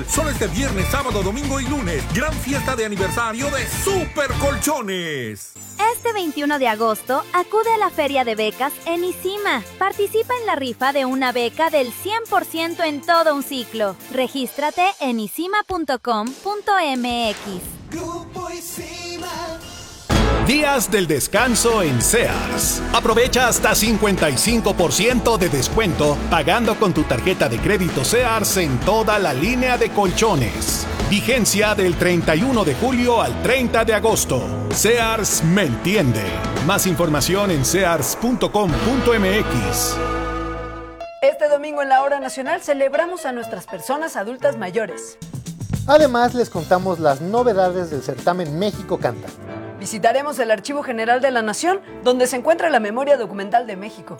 Solo este viernes, sábado, domingo y lunes. Gran fiesta de aniversario de Super Colchones. Este 21 de agosto, acude a la Feria de Becas en ICIMA. Participa en la rifa de una beca del 100% en todo un ciclo. Regístrate en isima.com.mx. Grupo ICIMA. Días del descanso en Sears. Aprovecha hasta 55% de descuento pagando con tu tarjeta de crédito Sears en toda la línea de colchones. Vigencia del 31 de julio al 30 de agosto. Sears me entiende. Más información en sears.com.mx. Este domingo en la Hora Nacional celebramos a nuestras personas adultas mayores. Además, les contamos las novedades del certamen México Canta. Visitaremos el Archivo General de la Nación, donde se encuentra la memoria documental de México.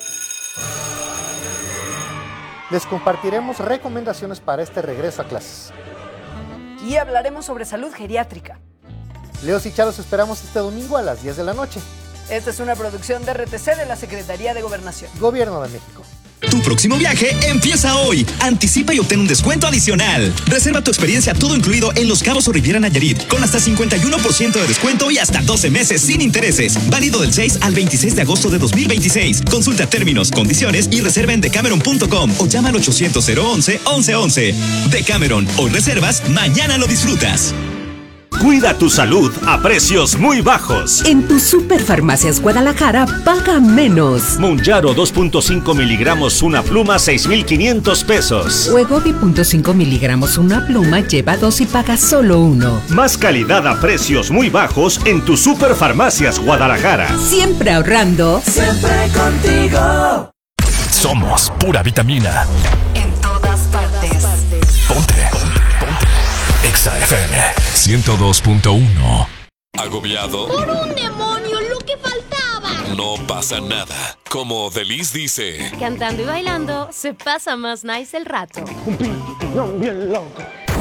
Les compartiremos recomendaciones para este regreso a clases. Y hablaremos sobre salud geriátrica. Leos y Charos esperamos este domingo a las 10 de la noche. Esta es una producción de RTC de la Secretaría de Gobernación. Gobierno de México. Tu próximo viaje empieza hoy. Anticipa y obtén un descuento adicional. Reserva tu experiencia todo incluido en Los Cabos o Riviera Nayarit con hasta 51% de descuento y hasta 12 meses sin intereses. Válido del 6 al 26 de agosto de 2026. Consulta términos, condiciones y reserva en decameron.com o llama al 800-011-1111. Decameron, hoy reservas, mañana lo disfrutas. Cuida tu salud a precios muy bajos. En tu Superfarmacias Guadalajara, paga menos. Mounjaro 2.5 miligramos una pluma, 6,500 pesos. Wegovy 0.5 miligramos una pluma, lleva 2 y paga solo 1. Más calidad a precios muy bajos en tu Superfarmacias Guadalajara. Siempre ahorrando. Siempre contigo. Somos pura vitamina. En todas partes. Ponte. Exa FM 102.1. ¿Agobiado? ¡Por un demonio, lo que faltaba! No pasa nada. Como Delis dice: cantando y bailando se pasa más nice el rato. Un piñón bien loco.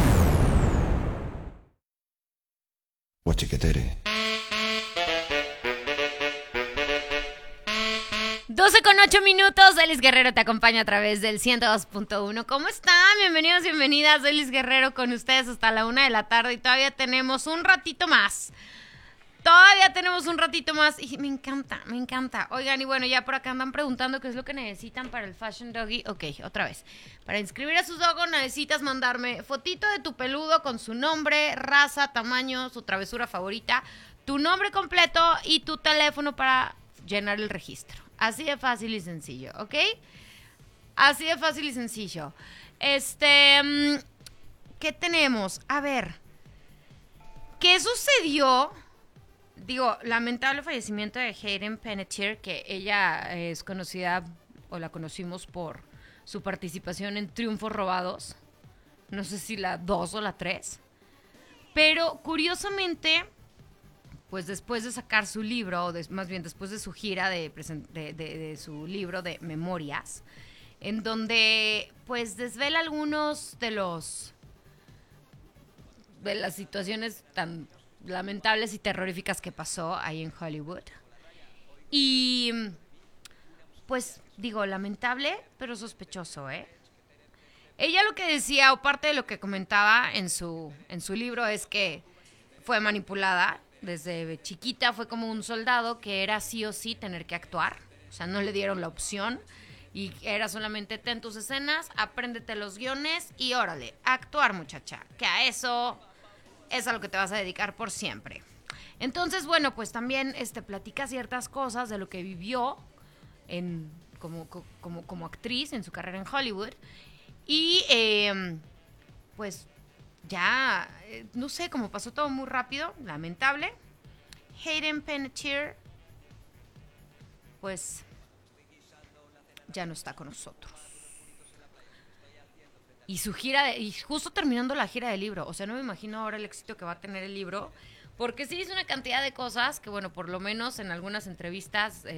Guachiquetere. 12:08. Elis Guerrero te acompaña a través del 102.1. ¿Cómo están? Bienvenidos, bienvenidas. Elis Guerrero con ustedes hasta la 1 de la tarde y todavía tenemos un ratito más. Y me encanta. Oigan, y bueno, ya por acá andan preguntando qué es lo que necesitan para el Fashion Doggy. Ok, otra vez. Para inscribir a sus dogos necesitas mandarme fotito de tu peludo con su nombre, raza, tamaño, su travesura favorita, tu nombre completo y tu teléfono para llenar el registro. Así de fácil y sencillo, ¿ok? Así de fácil y sencillo. ¿Qué tenemos? A ver, ¿qué sucedió? Digo, lamentable fallecimiento de Hayden Panettiere, que ella es conocida, o la conocimos por su participación en Triunfos Robados. No sé si la 2 o la 3. Pero, curiosamente, pues después de sacar su libro, más bien después de su gira de su libro de memorias, en donde pues desvela algunos de las situaciones tan lamentables y terroríficas que pasó ahí en Hollywood. Y pues digo, lamentable, pero sospechoso, ¿eh? Ella lo que decía, o parte de lo que comentaba en su libro, es que fue manipulada. Desde chiquita fue como un soldado que era sí o sí tener que actuar. O sea, no le dieron la opción. Y era solamente ten tus escenas, apréndete los guiones y órale, actuar, muchacha. Que a eso es a lo que te vas a dedicar por siempre. Entonces, bueno, pues también platica ciertas cosas de lo que vivió como actriz en su carrera en Hollywood. Y pues ya, no sé, como pasó todo muy rápido, lamentable. Hayden Panettiere, pues, ya no está con nosotros. Y su gira, y justo terminando la gira del libro, o sea, no me imagino ahora el éxito que va a tener el libro, porque sí hizo una cantidad de cosas que, bueno, por lo menos en algunas entrevistas